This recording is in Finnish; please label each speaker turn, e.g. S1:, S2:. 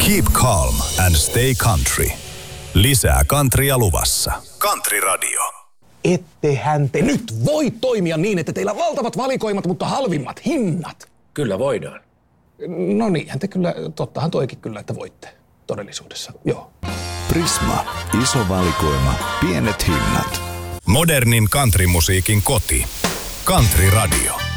S1: Keep calm and stay country. Lisää countrya luvassa. Country Radio.
S2: Ettehän te nyt voi toimia niin, että teillä on valtavat valikoimat, mutta halvimmat hinnat.
S3: Kyllä voidaan.
S2: No niinhän te kyllä, tottahan toikin kyllä, että voitte todellisuudessa, joo.
S1: Prisma. Iso valikoima. Pienet hinnat. Modernin countrymusiikin koti. Country Radio.